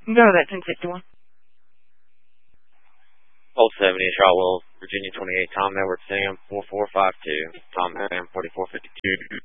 Go to that 1061. Old 70 Shotwell, Virginia 28, Tom Edward Sam 4452, Tom Sam 4452.